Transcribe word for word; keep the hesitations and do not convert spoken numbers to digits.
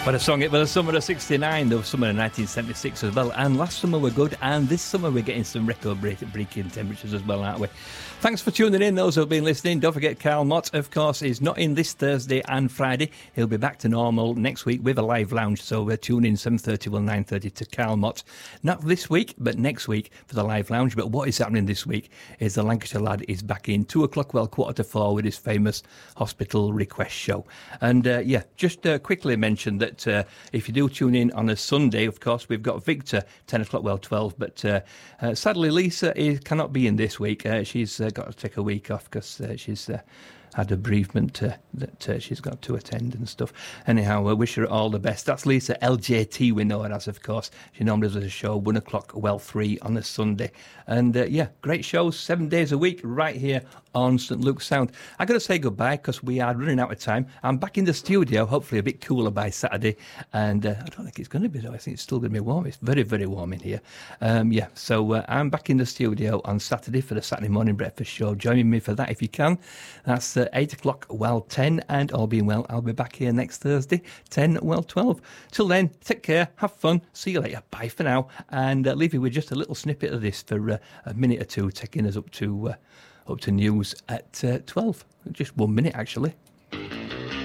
What a song it was. Summer of sixty-nine, the summer of nineteen seventy-six as well. And last summer we're good, and this summer we're getting some record-breaking temperatures as well, aren't we? Thanks for tuning in, those who've been listening. Don't forget, Carl Mott, of course, is not in this Thursday and Friday. He'll be back to normal next week with a live lounge, so we're tuning in seven thirty till nine thirty to Carl Mott. Not this week, but next week for the live lounge. But what is happening this week is the Lancashire Lad is back in two o'clock, well, quarter to four, with his famous Hospital Request show. And, uh, yeah, just uh, quickly mention that uh, if you do tune in on a Sunday, of course, we've got Victor, ten o'clock, well, twelve. But uh, uh, sadly, Lisa is, cannot be in this week. Uh, she's uh, got to take a week off because uh, she's uh, had a bereavement uh, that uh, she's got to attend and stuff. Anyhow, I wish her all the best. That's Lisa, L J T, we know her as, of course. She normally does a show, one o'clock, well, three on a Sunday. And, uh, yeah, great shows, seven days a week, right here on St Luke's Sound. I got to say goodbye because we are running out of time. I'm back in the studio, hopefully a bit cooler by Saturday. And uh, I don't think it's going to be, though. I think it's still going to be warm. It's very, very warm in here. Um, yeah, so uh, I'm back in the studio on Saturday for the Saturday morning breakfast show. Join me for that if you can. That's uh, eight o'clock, well, ten. And all being well, I'll be back here next Thursday, ten, well, twelve. Till then, take care, have fun. See you later. Bye for now. And uh, leave you with just a little snippet of this for uh, a minute or two, taking us up to... Uh, up to news at uh, twelve. Just one minute, actually.